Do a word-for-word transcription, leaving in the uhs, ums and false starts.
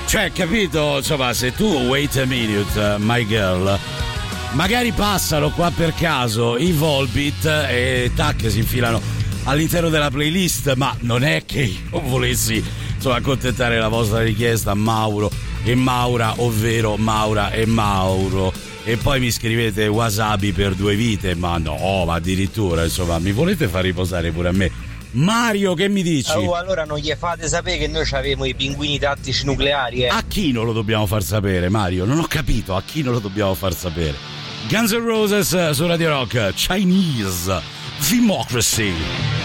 Cioè, capito? Insomma, se tu wait a minute, my girl, magari passano qua per caso i Volbeat e tac, si infilano all'interno della playlist, ma non è che io volessi, insomma, accontentare la vostra richiesta, Mauro e Maura, ovvero Maura e Mauro. E poi mi scrivete wasabi per due vite, ma no, ma addirittura, insomma, mi volete far riposare pure a me? Mario, che mi dici? Oh, allora non gli fate sapere che noi avevamo i pinguini tattici nucleari, eh? A chi non lo dobbiamo far sapere, Mario? Non ho capito, a chi non lo dobbiamo far sapere? Guns N' Roses su Radio Rock, Chinese Democracy.